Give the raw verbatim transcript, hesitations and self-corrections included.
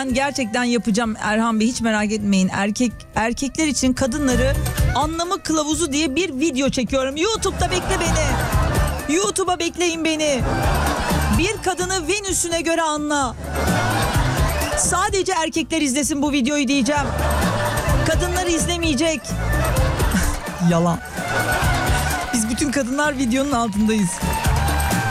Ben gerçekten yapacağım Erhan Bey, hiç merak etmeyin. Erkek erkekler için kadınları anlama kılavuzu diye bir video çekiyorum. YouTube'da bekle beni. YouTube'a bekleyin beni. Bir kadını Venüs'üne göre anla. Sadece erkekler izlesin bu videoyu diyeceğim. Kadınlar izlemeyecek. Yalan. Biz bütün kadınlar videonun altındayız.